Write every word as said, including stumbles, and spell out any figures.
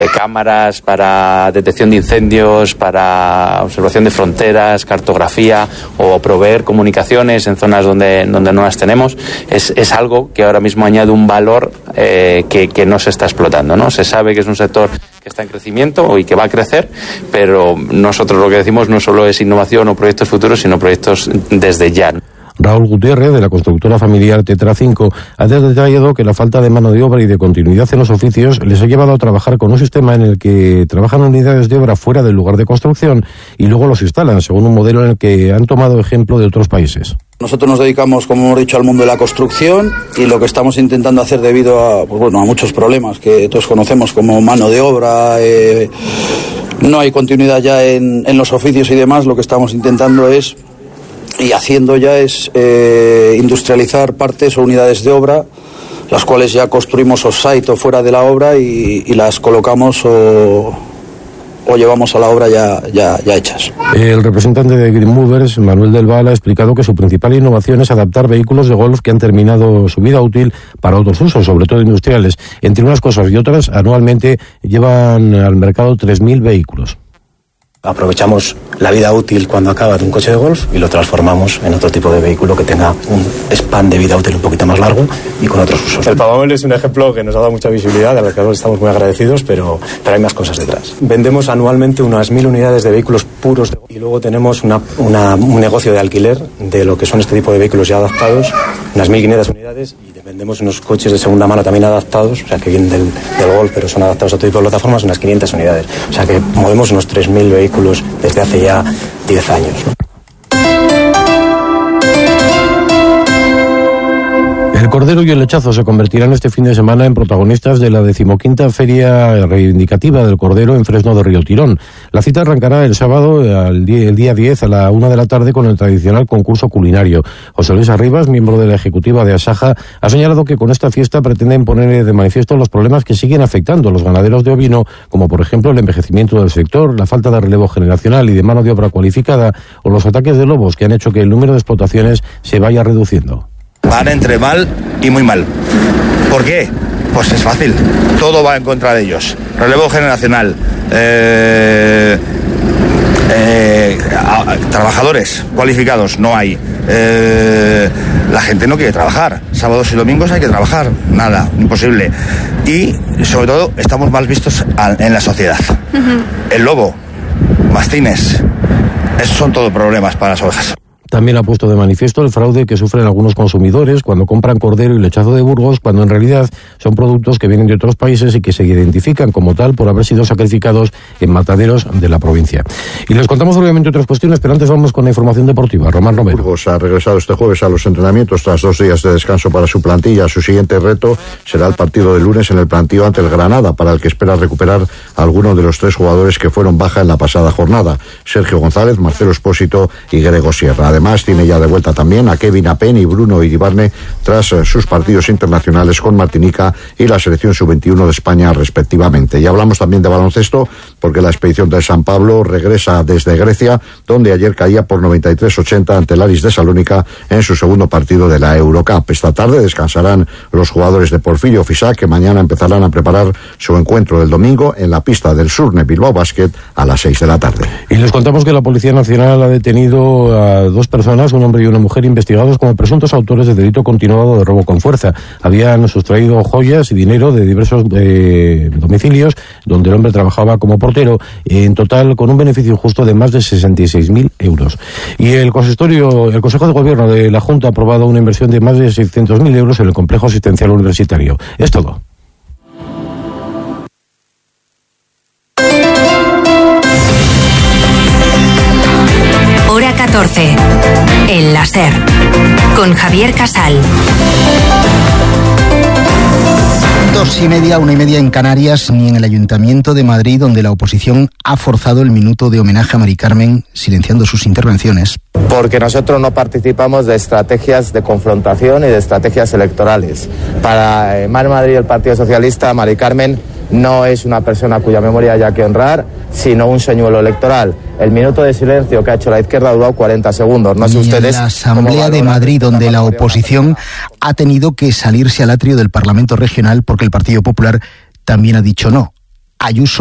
cámaras para detección de incendios, para observación de fronteras, cartografía o proveer comunicaciones en zonas donde, donde no las tenemos, es, es algo que ahora mismo añade un valor eh, que, que no se está explotando, ¿no? Se sabe que es un sector que está en crecimiento y que va a crecer, pero nosotros lo que decimos no solo es innovación o proyectos futuros, sino proyectos desde ya. Raúl Gutiérrez, de la constructora familiar Tetra cinco, ha detallado que la falta de mano de obra y de continuidad en los oficios les ha llevado a trabajar con un sistema en el que trabajan unidades de obra fuera del lugar de construcción y luego los instalan, según un modelo en el que han tomado ejemplo de otros países. Nosotros nos dedicamos, como hemos dicho, al mundo de la construcción y lo que estamos intentando hacer debido a, pues bueno, a muchos problemas que todos conocemos como mano de obra, eh, no hay continuidad ya en, en los oficios y demás, lo que estamos intentando es y haciendo ya es eh, industrializar partes o unidades de obra, las cuales ya construimos off-site o fuera de la obra y, y las colocamos o, o llevamos a la obra ya, ya, ya hechas. El representante de Green Movers, Manuel del Val, ha explicado que su principal innovación es adaptar vehículos de golf que han terminado su vida útil para otros usos, sobre todo industriales. Entre unas cosas y otras, anualmente llevan al mercado tres mil vehículos. Aprovechamos la vida útil cuando acaba de un coche de golf y lo transformamos en otro tipo de vehículo que tenga un span de vida útil un poquito más largo y con otros usos. El Pavamol es un ejemplo que nos ha dado mucha visibilidad, de la que estamos muy agradecidos, pero, pero hay más cosas detrás. Vendemos anualmente unas mil unidades de vehículos puros de golf y luego tenemos una, una, un negocio de alquiler de lo que son este tipo de vehículos ya adaptados, unas mil quinientas unidades, y vendemos unos coches de segunda mano también adaptados, o sea que vienen del, del golf pero son adaptados a otro tipo de plataformas, unas quinientas unidades. O sea que movemos unos tres mil vehículos desde hace ya diez años, ¿no? El cordero y el lechazo se convertirán este fin de semana en protagonistas de la decimoquinta Feria Reivindicativa del Cordero en Fresno de Río Tirón. La cita arrancará el sábado, el día diez, a la una de la tarde, con el tradicional concurso culinario. José Luis Arribas, miembro de la ejecutiva de Asaja, ha señalado que con esta fiesta pretenden poner de manifiesto los problemas que siguen afectando a los ganaderos de ovino, como por ejemplo el envejecimiento del sector, la falta de relevo generacional y de mano de obra cualificada, o los ataques de lobos que han hecho que el número de explotaciones se vaya reduciendo. Van entre mal y muy mal. ¿Por qué? Pues es fácil. Todo va en contra de ellos. Relevo generacional. Eh, eh, a, trabajadores cualificados no hay. Eh, la gente no quiere trabajar. Sábados y domingos hay que trabajar. Nada, imposible. Y sobre todo estamos mal vistos a, en la sociedad. Uh-huh. El lobo, mastines, esos son todos problemas para las ovejas. También ha puesto de manifiesto el fraude que sufren algunos consumidores cuando compran cordero y lechazo de Burgos, cuando en realidad son productos que vienen de otros países y que se identifican como tal por haber sido sacrificados en mataderos de la provincia. Y les contamos obviamente otras cuestiones, pero antes vamos con la información deportiva. Román Romero. Burgos ha regresado este jueves a los entrenamientos tras dos días de descanso para su plantilla. Su siguiente reto será el partido de lunes en el plantío ante el Granada, para el que espera recuperar a alguno de los tres jugadores que fueron baja en la pasada jornada: Sergio González, Marcelo Espósito y Grego Sierra. Además, tiene ya de vuelta también a Kevin Apen y Bruno Iribarne tras eh, sus partidos internacionales con Martinica y la selección sub veintiuno de España respectivamente. Y hablamos también de baloncesto, porque la expedición de San Pablo regresa desde Grecia, donde ayer caía por noventa y tres ochenta ante el Aris de Salónica en su segundo partido de la Eurocup. Esta tarde descansarán los jugadores de Porfirio Fisac, que mañana empezarán a preparar su encuentro del domingo en la pista del Surne Bilbao Basket a las seis de la tarde. Y les contamos que la Policía Nacional ha detenido a dos personas, un hombre y una mujer, investigados como presuntos autores de delito continuado de robo con fuerza. Habían sustraído joyas y dinero de diversos eh, domicilios donde el hombre trabajaba como portero, en total con un beneficio injusto de más de sesenta y seis mil euros. Y el consistorio, el Consejo de Gobierno de la Junta ha aprobado una inversión de más de seiscientos mil euros en el complejo asistencial universitario. Es todo. Hora catorce. El láser. Con Javier Casal. Dos y media, una y media en Canarias, ni en el Ayuntamiento de Madrid, donde la oposición ha forzado el minuto de homenaje a Mari Carmen, silenciando sus intervenciones. Porque nosotros no participamos de estrategias de confrontación y de estrategias electorales. Para Mar Madrid y el Partido Socialista, Mari Carmen no es una persona cuya memoria haya que honrar, sino un señuelo electoral. El minuto de silencio que ha hecho la izquierda ha durado cuarenta segundos. No sé ustedes. En la Asamblea de Madrid, donde la oposición ha tenido que salirse al atrio del Parlamento Regional porque el Partido Popular también ha dicho no Ayuso